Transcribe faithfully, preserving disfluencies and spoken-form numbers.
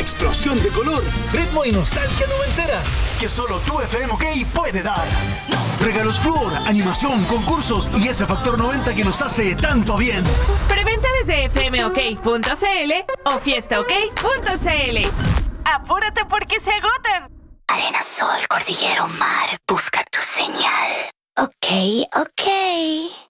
explosión de color, ritmo y nostalgia noventera que solo tu F M OK puede dar. Regalos Flor, animación, concursos y ese factor noventa que nos hace tanto bien. Preventa desde f m o k punto c l o fiesta ok punto c l. ¡Apúrate porque se agotan! Arena, sol, cordillero, mar, busca tu señal. Ok, ok.